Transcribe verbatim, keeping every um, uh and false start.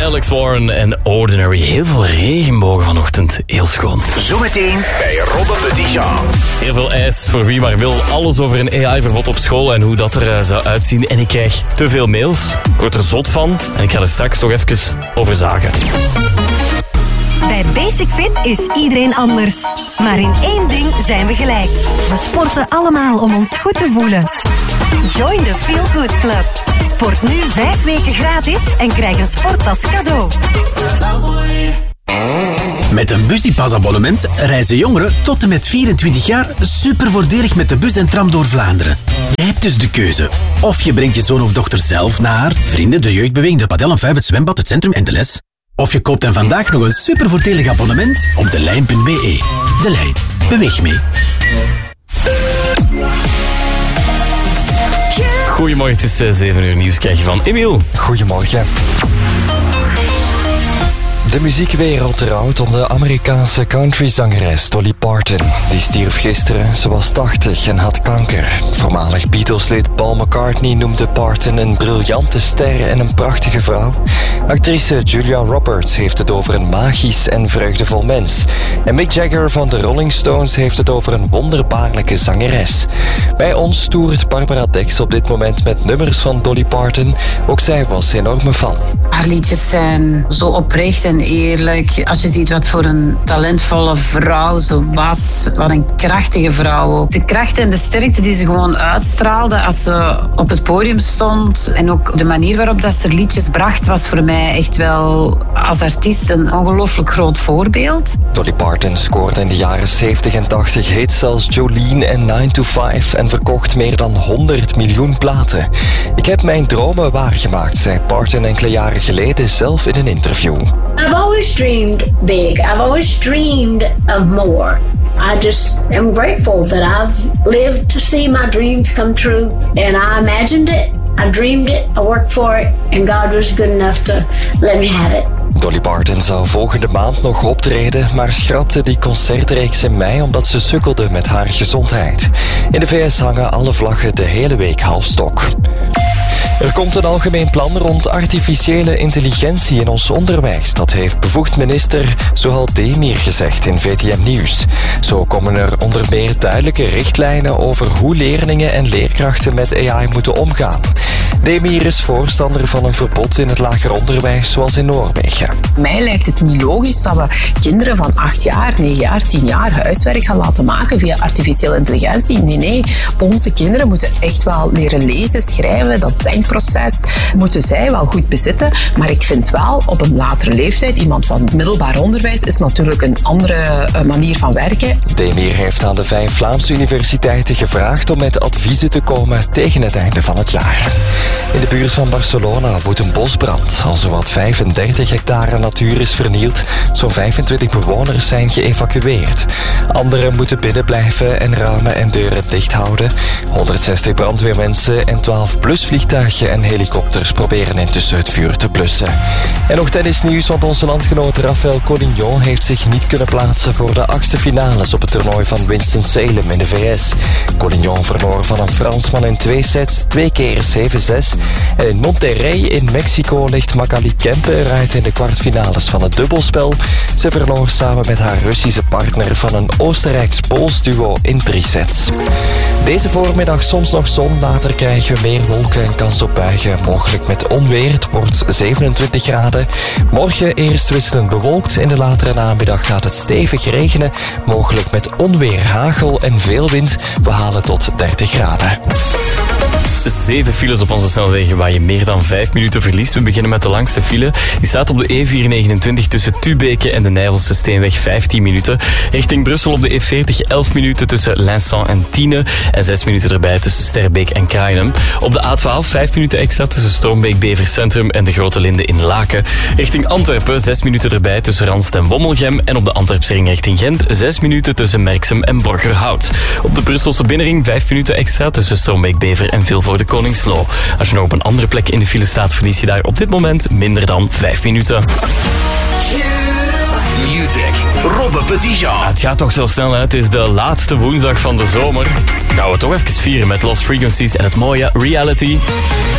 Alex Warren en Ordinary. Heel veel regenbogen vanochtend. Heel schoon. Zometeen bij Robbe Petit Jean. Heel veel ijs voor wie maar wil. Alles over een A I-verbod op school en hoe dat er uh, zou uitzien. En ik krijg te veel mails. Ik word er zot van. En ik ga er straks toch even over zagen. Bij Basic Fit is iedereen anders. Maar in één ding zijn we gelijk. We sporten allemaal om ons goed te voelen. Join the Feel Good Club. Sport nu vijf weken gratis en krijg een sporttas cadeau. Met een Busypass-abonnement reizen jongeren tot en met vierentwintig jaar super voordelig met de bus en tram door Vlaanderen. Je hebt dus de keuze. Of je brengt je zoon of dochter zelf naar vrienden, de jeugdbeweging, de padel en vijf, het zwembad, het centrum en de les. Of je koopt hen vandaag nog een super voordelig abonnement op de lijn punt b e. De Lijn. Beweeg mee. Goedemorgen, het is zeven uur nieuws krijg je van Emiel. Goedemorgen. De muziekwereld rouwt om de Amerikaanse countryzangeres Dolly Parton. Die stierf gisteren, ze was tachtig en had kanker. Voormalig Beatles-lid Paul McCartney noemde Parton een briljante ster en een prachtige vrouw. Actrice Julia Roberts heeft het over een magisch en vreugdevol mens. En Mick Jagger van de Rolling Stones heeft het over een wonderbaarlijke zangeres. Bij ons toert Barbara Dex op dit moment met nummers van Dolly Parton. Ook zij was enorme fan. Haar liedjes zijn zo oprecht en eerlijk. Als je ziet wat voor een talentvolle vrouw ze was. Wat een krachtige vrouw ook. De kracht en de sterkte die ze gewoon uitstraalde als ze op het podium stond. En ook de manier waarop dat ze liedjes bracht was voor mij echt wel als artiest een ongelooflijk groot voorbeeld. Dolly Parton scoorde in de jaren zeventig en tachtig hits als Jolene en nine to five en verkocht meer dan honderd miljoen platen. Ik heb mijn dromen waargemaakt, zei Parton enkele jaren geleden zelf in een interview. I've always dreamed big. I've always dreamed of more. I just am grateful that I've lived to see my dreams come true. And I imagined it, I dreamed it, I worked for it, and God was good enough to let me have it. Dolly Parton zou volgende maand nog optreden, maar schrapte die concertreeks in mei omdat ze sukkelde met haar gezondheid. In de V S hangen alle vlaggen de hele week half stok. Er komt een algemeen plan rond artificiële intelligentie in ons onderwijs. Dat heeft bevoegd minister Zohal Demir gezegd in V T M Nieuws. Zo komen er onder meer duidelijke richtlijnen over hoe leerlingen en leerkrachten met A I moeten omgaan. Demir is voorstander van een verbod in het lager onderwijs, zoals in Noorwegen. Mij lijkt het niet logisch dat we kinderen van acht jaar, negen jaar, tien jaar huiswerk gaan laten maken via artificiële intelligentie. Nee, nee. Onze kinderen moeten echt wel leren lezen, schrijven. Dat denkproces moeten zij wel goed bezitten. Maar ik vind wel, op een latere leeftijd, iemand van middelbaar onderwijs is natuurlijk een andere manier van werken. Demir heeft aan de vijf Vlaamse universiteiten gevraagd om met adviezen te komen tegen het einde van het jaar. In de buurt van Barcelona woedt een bosbrand. Al zowat vijfendertig hectare natuur is vernield. Zo'n vijfentwintig bewoners zijn geëvacueerd. Anderen moeten binnen blijven en ramen en deuren dicht houden. honderdzestig brandweermensen en twaalf blusvliegtuigen en helikopters proberen intussen het vuur te blussen. En nog tennisnieuws, want onze landgenoot Rafael Collignon heeft zich niet kunnen plaatsen voor de achtste finales op het toernooi van Winston-Salem in de V S. Collignon verloor van een Fransman in twee sets, twee keer zeven zes. En in Monterrey in Mexico ligt Magali Kempe eruit in de kwartfinales van het dubbelspel. Ze verloor samen met haar Russische partner van een Oostenrijks-Pools duo in drie sets. Deze voormiddag soms nog zon, later krijgen we meer wolken en kans op buien, mogelijk met onweer. Het wordt zevenentwintig graden. Morgen eerst wisselend bewolkt, in de latere namiddag gaat het stevig regenen, mogelijk met onweer, hagel en veel wind. We halen tot dertig graden. Zeven files op onze snelwegen waar je meer dan vijf minuten verliest. We beginnen met de langste file. Die staat op de E vier negenentwintig tussen Tubeke en de Nijvelse Steenweg, vijftien minuten. Richting Brussel op de E veertig, elf minuten tussen Linsant en Tiene. En zes minuten erbij tussen Sterbeek en Kraaienhem. Op de A twaalf, vijf minuten extra tussen Stormbeek, Bevercentrum en de Grote Linde in Laken. Richting Antwerpen, zes minuten erbij tussen Ranst en Wommelgem. En op de Antwerpsring richting Gent, zes minuten tussen Merksem en Borgerhout. Op de Brusselse binnenring, vijf minuten extra tussen Stormbeek, Bever en Vilvoorde de Koningslo. Als je nog op een andere plek in de file staat, verlies je daar op dit moment minder dan vijf minuten. Music, Robbe Petit Jean. Het gaat toch zo snel, hè? Het is de laatste woensdag van de zomer. Gaan we toch even vieren met Lost Frequencies en het mooie Reality.